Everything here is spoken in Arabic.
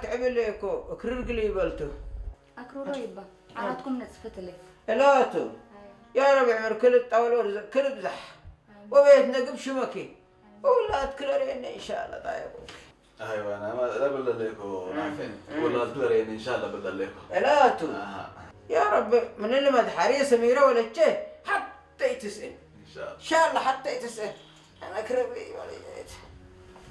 تعمل ليكو كرر قليبلتو أكرو يبا عرضكم نصفت لي لاتو يا ربي عمر كل الطاولة كل بزح وبيتنا قب شمكي ولا تكررين إن شاء الله طيب ايوه انا ما لا بالله ليكو نافين ولا تكررين ان شاء الله بالله ليكو لاتو يا ربي من اللي ما تحري سميرة ولا شيء حتى يتسأل ان شاء الله إن شاء الله حتى يتسأل أنا كربي ولا جيت